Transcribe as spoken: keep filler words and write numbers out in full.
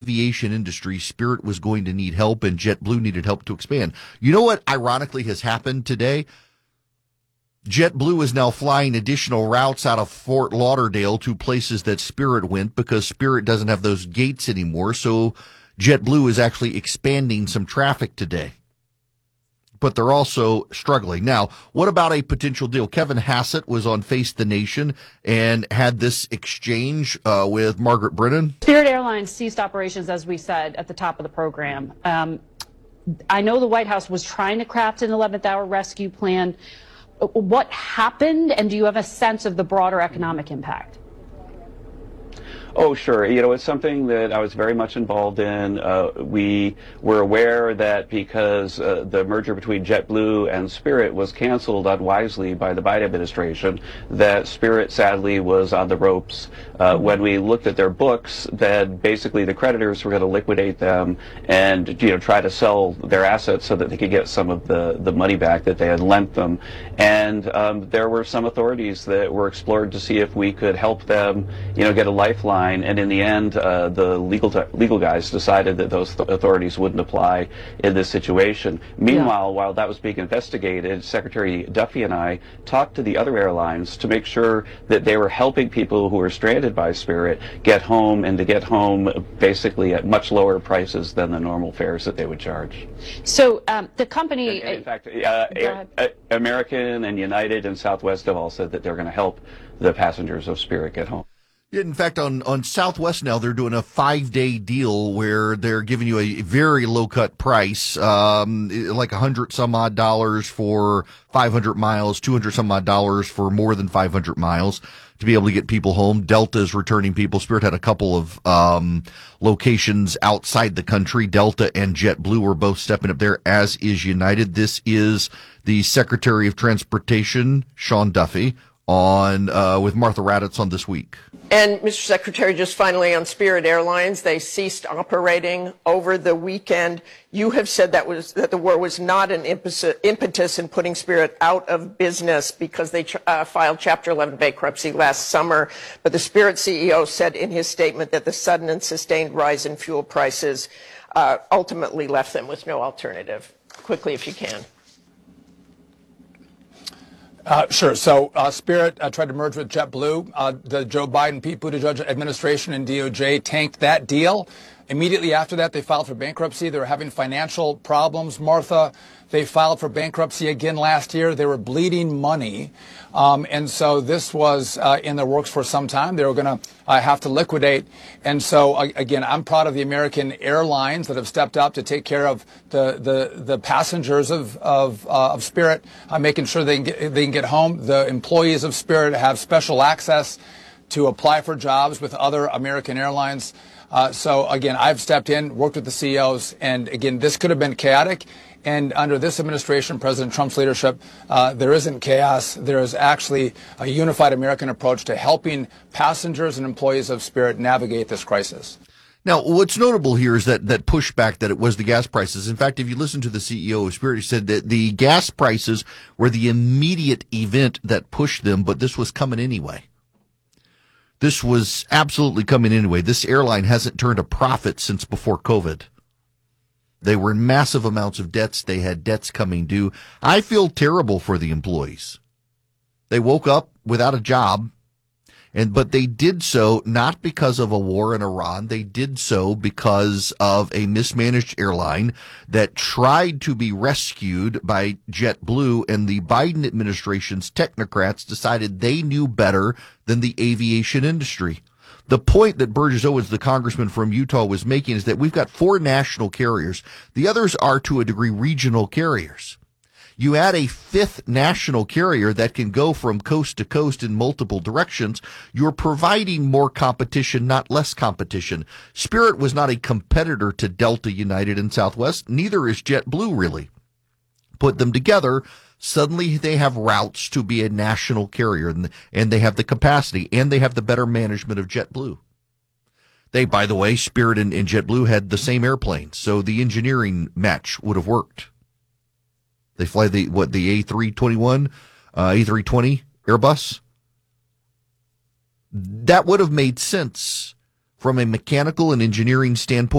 aviation industry, Spirit was going to need help and JetBlue needed help to expand. You know what ironically has happened today? JetBlue is now flying additional routes out of Fort Lauderdale to places that Spirit went because Spirit doesn't have those gates anymore. So JetBlue is actually expanding some traffic today. But they're also struggling. Now, what about a potential deal? Kevin Hassett was on Face the Nation and had this exchange uh, with Margaret Brennan. Spirit Airlines ceased operations, as we said, at the top of the program. Um, I know the White House was trying to craft an eleventh hour rescue plan. What happened, and do you have a sense of the broader economic impact? Oh, sure. You know, it's something that I was very much involved in. Uh, we were aware that because uh, the merger between JetBlue and Spirit was canceled unwisely by the Biden administration, that Spirit sadly was on the ropes. Uh, when we looked at their books, then basically the creditors were going to liquidate them and, you know, try to sell their assets so that they could get some of the, the money back that they had lent them. And um, there were some authorities that were explored to see if we could help them, you know, get a lifeline. And in the end, uh, the legal legal guys decided that those th- authorities wouldn't apply in this situation. Meanwhile, yeah. while that was being investigated, Secretary Duffy and I talked to the other airlines to make sure that they were helping people who were stranded by Spirit get home, and to get home basically at much lower prices than the normal fares that they would charge. So um, the company... And, in fact, uh, a- a- American and United and Southwest have all said that they're going to help the passengers of Spirit get home. Yeah, in fact, on, on Southwest now, they're doing a five-day deal where they're giving you a very low-cut price, um, like one hundred some odd dollars for five hundred miles, two hundred some odd dollars for more than five hundred miles to be able to get people home. Delta is returning people. Spirit had a couple of um, locations outside the country. Delta and JetBlue were both stepping up there, as is United. This is the Secretary of Transportation, Sean Duffy, on uh, with Martha Raddatz on This Week. And, Mister Secretary, just finally on Spirit Airlines, they ceased operating over the weekend. You have said that was that the war was not an impetus in putting Spirit out of business because they uh, filed Chapter eleven bankruptcy last summer. But the Spirit C E O said in his statement that the sudden and sustained rise in fuel prices uh, ultimately left them with no alternative. Quickly, if you can. Uh, sure. So uh, Spirit uh, tried to merge with JetBlue. Uh, the Joe Biden, Pete Buttigieg administration and D O J tanked that deal. Immediately after that, they filed for bankruptcy. They were having financial problems. Martha, they filed for bankruptcy again last year. They were bleeding money. Um, and so this was uh, in the works for some time. They were going to uh, have to liquidate. And so, uh, again, I'm proud of the American airlines that have stepped up to take care of the the, the passengers of, of, uh, of Spirit, uh, making sure they can, get, they can get home. The employees of Spirit have special access to apply for jobs with other American airlines. Uh, so, again, I've stepped in, worked with the C E Os, and, again, this could have been chaotic. And under this administration, President Trump's leadership, uh, there isn't chaos. There is actually a unified American approach to helping passengers and employees of Spirit navigate this crisis. Now, what's notable here is that, that pushback that it was the gas prices. In fact, if you listen to the C E O of Spirit, he said that the gas prices were the immediate event that pushed them, but this was coming anyway. This was absolutely coming anyway. This airline hasn't turned a profit since before COVID. They were in massive amounts of debts. They had debts coming due. I feel terrible for the employees. They woke up without a job, and but they did so not because of a war in Iran. They did so because of a mismanaged airline that tried to be rescued by JetBlue, and the Biden administration's technocrats decided they knew better than the aviation industry. The point that Burgess Owens, the congressman from Utah, was making is that we've got four national carriers. The others are, to a degree, regional carriers. You add a fifth national carrier that can go from coast to coast in multiple directions, you're providing more competition, not less competition. Spirit was not a competitor to Delta, United, and Southwest. Neither is JetBlue, really. Put them together, suddenly they have routes to be a national carrier, and, and they have the capacity, and they have the better management of JetBlue. They, by the way, Spirit and, and JetBlue had the same airplanes, so the engineering match would have worked. They fly the, what, the A three twenty-one, uh, A three twenty Airbus. That would have made sense from a mechanical and engineering standpoint.